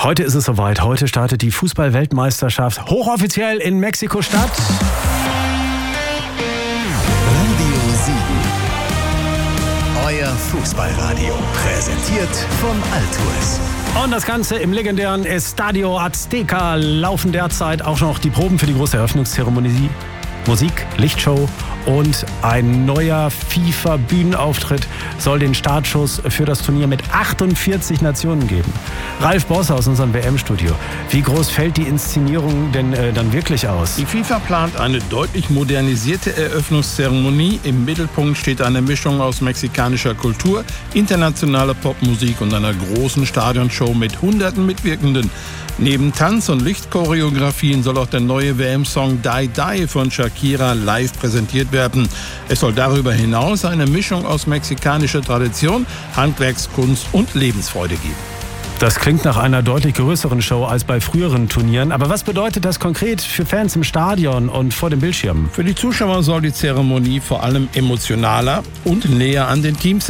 Heute ist es soweit. Heute startet die Fußball-Weltmeisterschaft hochoffiziell in Mexiko-Stadt. Radio 7. Euer Fußballradio. Präsentiert von Altours. Und das Ganze im legendären Estadio Azteca laufen derzeit auch noch die Proben für die große Eröffnungszeremonie. Musik, Lichtshow und ein neuer FIFA-Bühnenauftritt soll den Startschuss für das Turnier mit 48 Nationen geben. Ralf Bosse aus unserem WM-Studio. Wie groß fällt die Inszenierung denn dann wirklich aus? Die FIFA plant eine deutlich modernisierte Eröffnungszeremonie. Im Mittelpunkt steht eine Mischung aus mexikanischer Kultur, internationaler Popmusik und einer großen Stadionshow mit hunderten Mitwirkenden. Neben Tanz- und Lichtchoreografien soll auch der neue WM-Song Die Die von Shakira live präsentiert werden. Es soll darüber hinaus eine Mischung aus mexikanischer Tradition, Handwerkskunst und Lebensfreude geben. Das klingt nach einer deutlich größeren Show als bei früheren Turnieren. Aber was bedeutet das konkret für Fans im Stadion und vor dem Bildschirm? Für die Zuschauer soll die Zeremonie vor allem emotionaler und näher an den Teams